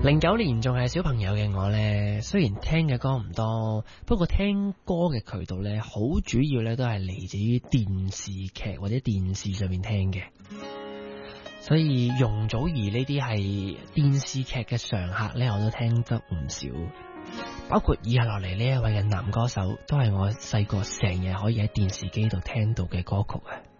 09年仲係小朋友嘅我呢，雖然聽嘅歌唔多，不過聽歌嘅渠道呢，好主要呢都係嚟自於電視劇或者電視上面聽嘅。所以容祖兒呢啲係電視劇嘅常客呢，我都聽得唔少。包括以下落嚟呢一位嘅男歌手，都係我細個成日可以喺電視機度聽到嘅歌曲啊。